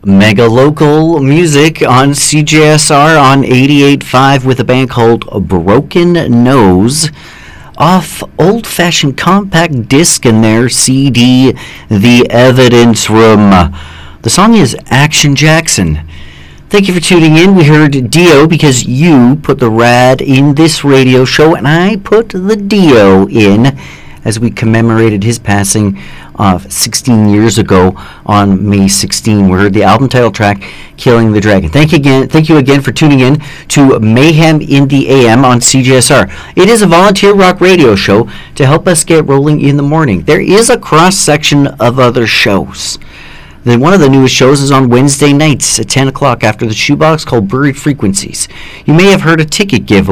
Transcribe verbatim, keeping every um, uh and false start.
Mega local music on C J S R on eighty-eight point five with a band called Broken Nose. Off old-fashioned compact disc in their C D, The Evidence Room. The song is Action Jackson. Thank you for tuning in. We heard Dio because you put the rad in this radio show, and I put the Dio in as we commemorated his passing uh, sixteen years ago on May sixteenth. We heard the album title track, Killing the Dragon. Thank you again, thank you again for tuning in to Mayhem in the A M on C J S R. It is a volunteer rock radio show to help us get rolling in the morning. There is a cross-section of other shows. Then one of the newest shows is on Wednesday nights at ten o'clock after the shoebox called Buried Frequencies. You may have heard a ticket giveaway